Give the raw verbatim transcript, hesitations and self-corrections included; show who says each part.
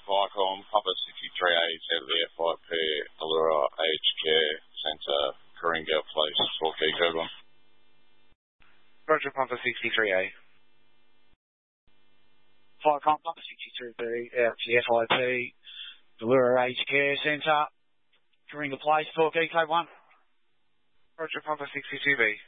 Speaker 1: Viacom, Papa sixty-three A is out of the F I P, Allura Aged Care Centre, Coringa Place, Torquay, Kirkland.
Speaker 2: Roger, Papa sixty-three A. Viacom, Papa sixty-three B, out to the F I P, Allura Aged Care Centre, Coringa Place, Torquay, K one. Roger, Papa sixty-two B.